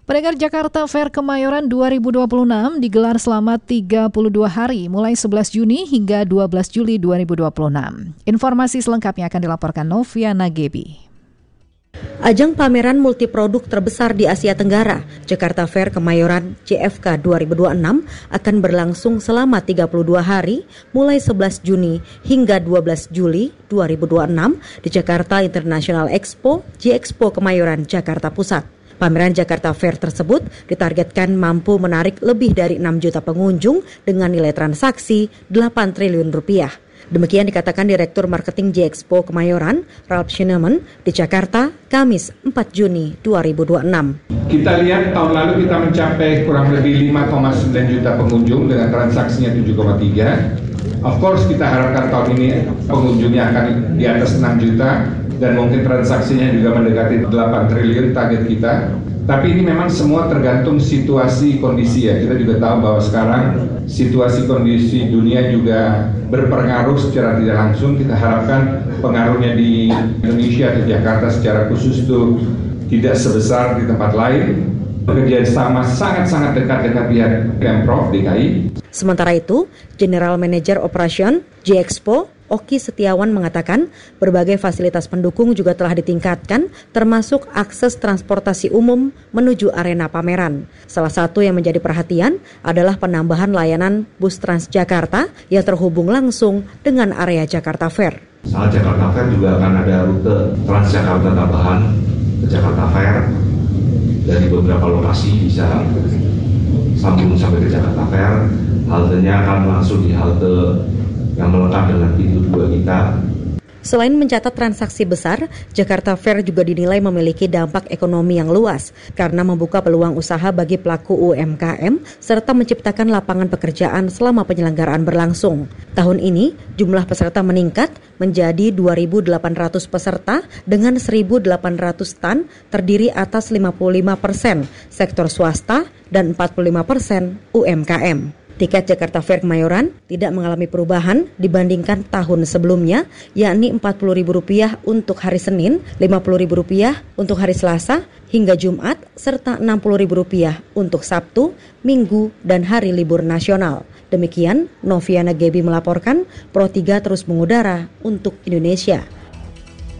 Pendengar, Jakarta Fair Kemayoran 2026 digelar selama 32 hari mulai 11 Juni hingga 12 Juli 2026. Informasi selengkapnya akan dilaporkan Noviana Gebi. Ajang pameran multiproduk terbesar di Asia Tenggara, Jakarta Fair Kemayoran JFK 2026 akan berlangsung selama 32 hari mulai 11 Juni hingga 12 Juli 2026 di Jakarta International Expo, J-Expo Kemayoran, Jakarta Pusat. Pameran Jakarta Fair tersebut ditargetkan mampu menarik lebih dari 6 juta pengunjung dengan nilai transaksi 8 triliun rupiah. Demikian dikatakan Direktur Marketing J-Expo Kemayoran, Ralph Schneemann, di Jakarta, Kamis 4 Juni 2026. Kita lihat tahun lalu kita mencapai kurang lebih 5,9 juta pengunjung dengan transaksinya 7,3. Of course kita harapkan tahun ini pengunjungnya akan di atas 6 juta. Dan mungkin transaksinya juga mendekati 8 triliun target kita. Tapi ini memang semua tergantung situasi kondisi ya. Kita juga tahu bahwa sekarang situasi kondisi dunia juga berpengaruh secara tidak langsung. Kita harapkan pengaruhnya di Indonesia atau Jakarta secara khusus itu tidak sebesar di tempat lain. Bekerja sama sangat-sangat dekat dengan pihak Pemprov DKI. Sementara itu, General Manager Operation J-Expo Oki Setiawan mengatakan berbagai fasilitas pendukung juga telah ditingkatkan, termasuk akses transportasi umum menuju arena pameran. Salah satu yang menjadi perhatian adalah penambahan layanan bus Transjakarta yang terhubung langsung dengan area Jakarta Fair. Saat Jakarta Fair juga akan ada rute Transjakarta tambahan ke Jakarta Fair dari beberapa lokasi bisa sambung sampai ke Jakarta Fair. Haltenya akan langsung di halte yang melekat dengan pintu 2 kita. Selain mencatat transaksi besar, Jakarta Fair juga dinilai memiliki dampak ekonomi yang luas karena membuka peluang usaha bagi pelaku UMKM serta menciptakan lapangan pekerjaan selama penyelenggaraan berlangsung. Tahun ini, jumlah peserta meningkat menjadi 2.800 peserta dengan 1.800 stand terdiri atas 55% sektor swasta dan 45% UMKM. Tiket Jakarta Fair Kemayoran tidak mengalami perubahan dibandingkan tahun sebelumnya, yakni Rp40.000 untuk hari Senin, Rp50.000 untuk hari Selasa hingga Jumat, serta Rp60.000 untuk Sabtu, Minggu, dan hari libur nasional. Demikian, Noviana Gebi melaporkan, Pro 3 terus mengudara untuk Indonesia.